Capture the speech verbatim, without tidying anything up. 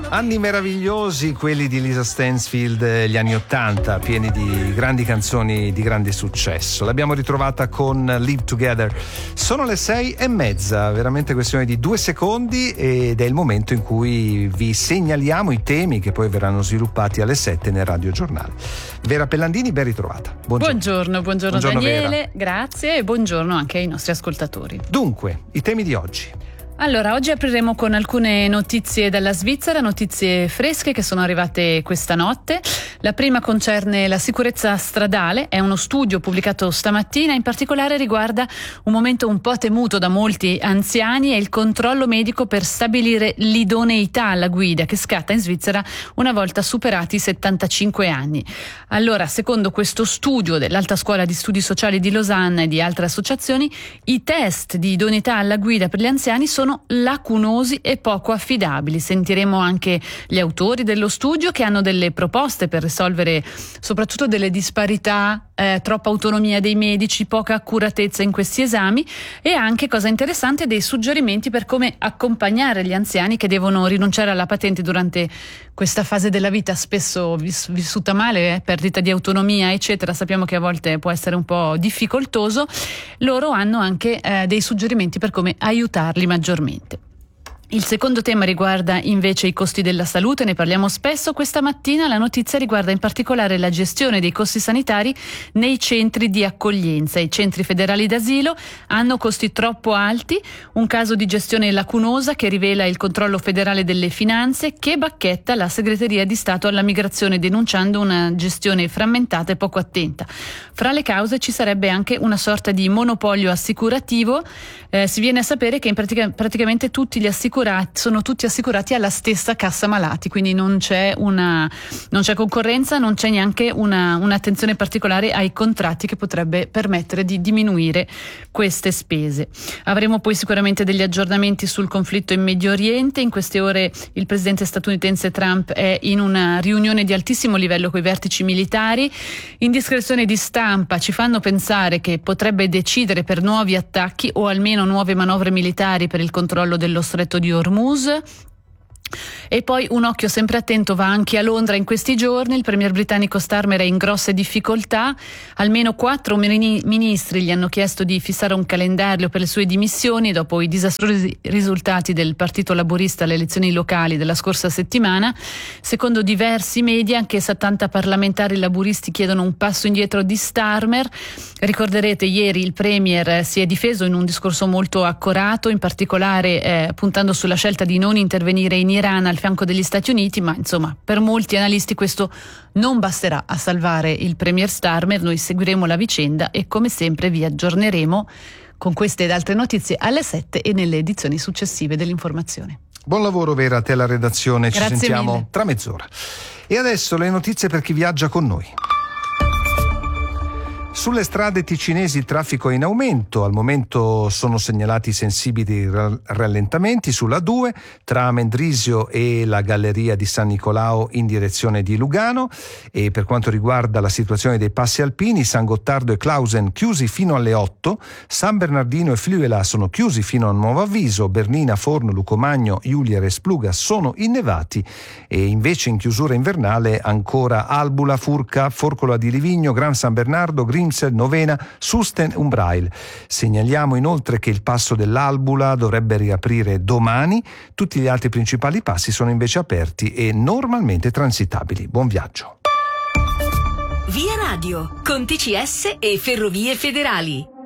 Anni meravigliosi, quelli di Lisa Stansfield, gli anni ottanta, pieni di grandi canzoni di grande successo. L'abbiamo ritrovata con Live Together. Sono le sei e mezza, veramente questione di due secondi, ed è il momento in cui vi segnaliamo i temi che poi verranno sviluppati alle sette nel Radio Giornale. Vera Pellandini, ben ritrovata. Buongiorno, buongiorno, buongiorno, buongiorno Daniele, Vera. Grazie, e buongiorno anche ai nostri ascoltatori. Dunque, i temi di oggi. Allora, oggi apriremo con alcune notizie dalla Svizzera, notizie fresche che sono arrivate questa notte. La prima concerne la sicurezza stradale, è uno studio pubblicato stamattina, in particolare riguarda un momento un po' temuto da molti anziani, è il controllo medico per stabilire l'idoneità alla guida, che scatta in Svizzera una volta superati i settantacinque anni. Allora, secondo questo studio dell'Alta Scuola di Studi Sociali di Losanna e di altre associazioni, i test di idoneità alla guida per gli anziani sono lacunosi e poco affidabili. Sentiremo anche gli autori dello studio che hanno delle proposte per risolvere soprattutto delle disparità, eh, troppa autonomia dei medici, poca accuratezza in questi esami, e anche, cosa interessante, dei suggerimenti per come accompagnare gli anziani che devono rinunciare alla patente durante questa fase della vita spesso vis- vissuta male, eh, perdita di autonomia eccetera. Sappiamo che a volte può essere un po' difficoltoso. Loro hanno anche eh, dei suggerimenti per come aiutarli maggiormente. Il secondo tema riguarda invece i costi della salute, ne parliamo spesso. Questa mattina la notizia riguarda in particolare la gestione dei costi sanitari nei centri di accoglienza. I centri federali d'asilo hanno costi troppo alti, un caso di gestione lacunosa che rivela il controllo federale delle finanze, che bacchetta la segreteria di Stato alla migrazione denunciando una gestione frammentata e poco attenta. Fra le cause ci sarebbe anche una sorta di monopolio assicurativo. Eh, si viene a sapere che in pratica, praticamente tutti gli assicurati sono tutti assicurati alla stessa cassa malati, quindi non c'è una non c'è concorrenza, non c'è neanche una, un'attenzione particolare ai contratti che potrebbe permettere di diminuire queste spese. Avremo poi sicuramente degli aggiornamenti sul conflitto in Medio Oriente. In queste ore il presidente statunitense Trump è in una riunione di altissimo livello con i vertici militari. Indiscrezioni di stampa ci fanno pensare che potrebbe decidere per nuovi attacchi o almeno nuove manovre militari per il controllo dello stretto di Hormuz. E poi un occhio sempre attento va anche a Londra in questi giorni. Il premier britannico Starmer è in grosse difficoltà. Almeno quattro ministri gli hanno chiesto di fissare un calendario per le sue dimissioni dopo i disastrosi risultati del Partito Laburista alle elezioni locali della scorsa settimana. Secondo diversi media anche settanta parlamentari laburisti chiedono un passo indietro di Starmer. Ricorderete, ieri il premier si è difeso in un discorso molto accorato, in particolare eh, puntando sulla scelta di non intervenire in Iran al fianco degli Stati Uniti, ma insomma per molti analisti questo non basterà a salvare il premier Starmer. Noi seguiremo la vicenda e come sempre vi aggiorneremo con queste ed altre notizie alle sette e nelle edizioni successive dell'Informazione. Buon lavoro Vera, a te la redazione, ci Grazie sentiamo mille. Tra mezz'ora. E adesso le notizie per chi viaggia con noi. Sulle strade ticinesi il traffico è in aumento, al momento sono segnalati sensibili rallentamenti sulla due tra Mendrisio e la Galleria di San Nicolao in direzione di Lugano, e per quanto riguarda la situazione dei passi alpini, San Gottardo e Clausen chiusi fino alle otto, San Bernardino e Fluela sono chiusi fino a nuovo avviso, Bernina, Forno, Lucomagno, Iulier e Spluga sono innevati, e invece in chiusura invernale ancora Albula, Furca, Forcola di Livigno, Gran San Bernardo, Grimsel, Novena, Susten, Umbrail. Segnaliamo inoltre che il passo dell'Albula dovrebbe riaprire domani, tutti gli altri principali passi sono invece aperti e normalmente transitabili. Buon viaggio. Via Radio, con T C S e Ferrovie Federali.